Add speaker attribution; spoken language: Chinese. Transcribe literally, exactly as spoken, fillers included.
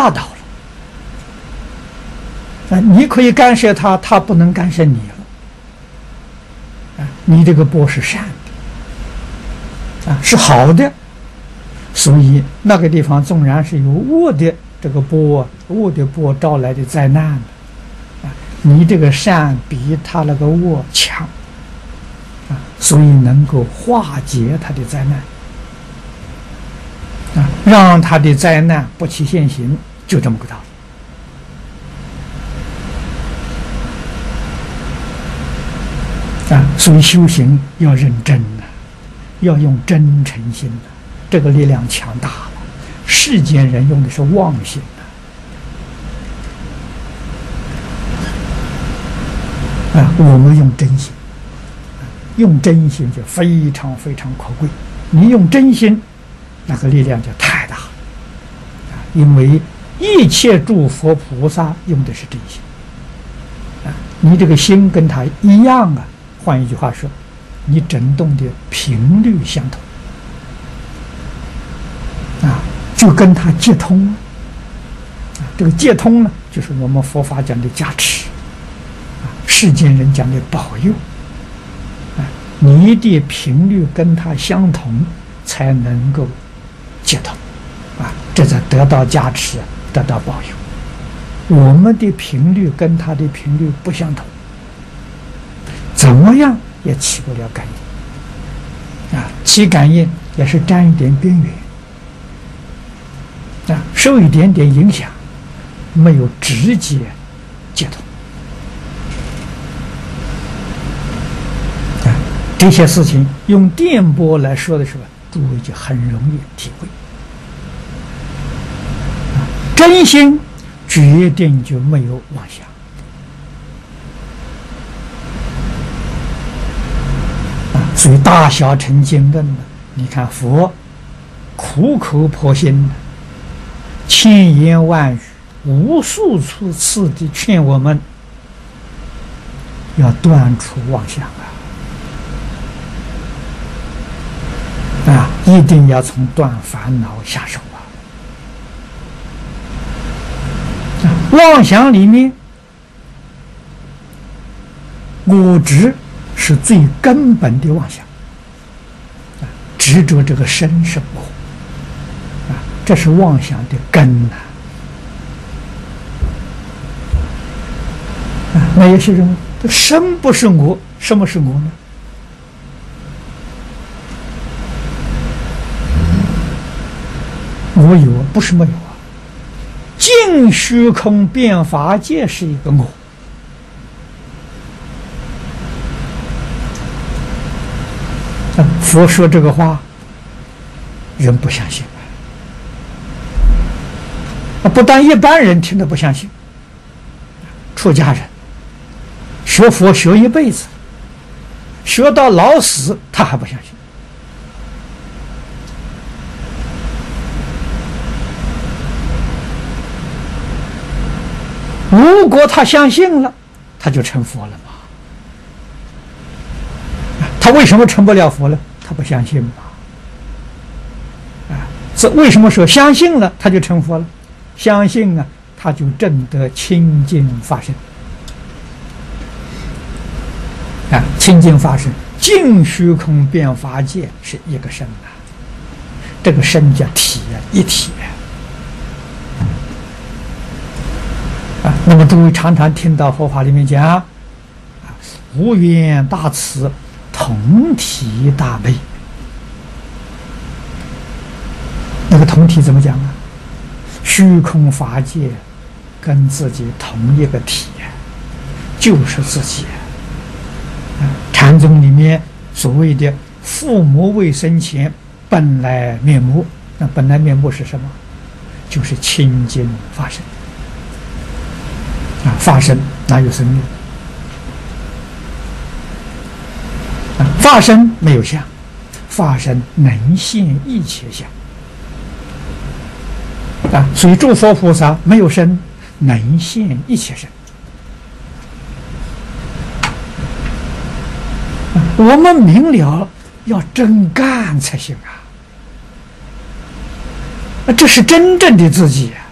Speaker 1: 霸道了。啊，你可以干涉他，他不能干涉你了。啊，你这个波是善的，啊，是好的，所以那个地方纵然是有恶的这个波，恶的波招来的灾难，啊，你这个善比他那个恶强，啊，所以能够化解他的灾难，啊，让他的灾难不起现行，就这么个道理。啊，所以修行要认真呐、啊，要用真诚心呐、啊，这个力量强大了。世间人用的是妄心呐、啊，啊，我们用真心，用真心就非常非常可贵。你用真心，那个力量就太大了，啊，因为一切诸佛菩萨用的是真心，啊，你这个心跟他一样啊。换一句话说，你振动的频率相同，啊，就跟它接通了。啊，这个接通呢，就是我们佛法讲的加持，啊，世间人讲的保佑，啊，你的频率跟它相同，才能够接通，啊，这才得到加持，得到保佑。我们的频率跟它的频率不相同，怎么样也起不了感应，啊，起感应也是沾一点边缘，啊，受一点点影响，没有直接接通，啊，这些事情用电波来说的时候，诸位就很容易体会，啊，真心决定就没有妄想。所以大小乘经论呢，你看佛苦口婆心的，千言万语，无数处次的劝我们要断除妄想啊！啊，一定要从断烦恼下手啊！啊，妄想里面，我执是最根本的妄想，啊，执着这个身是我，啊，这是妄想的根呐、啊。啊，那有些人这身不是我，什么是我呢？我有不是没有啊？尽虚空遍法界是一个我。佛说这个话，人不相信啊！不但一般人听得不相信，出家人学佛学一辈子，学到老死，他还不相信。如果他相信了，他就成佛了嘛？他为什么成不了佛呢？他不相信嘛。啊，这为什么说相信了他就成佛了？相信啊，他就证得清净法身。啊，清净法身，尽虚空遍法界是一个身啊，这个身叫体啊，一体啊。啊，那么诸位常常听到佛法里面讲，啊，无缘大慈。同体大悲，那个同体怎么讲啊？虚空法界跟自己同一个体呀，就是自己啊。禅宗里面所谓的父母未生前本来面目，那本来面目是什么？就是清净法身啊，法身哪有生命？法身没有相，法身能现一切相啊！所以诸佛菩萨没有身，能现一切身。啊，我们明了要真干才行啊！这是真正的自己啊！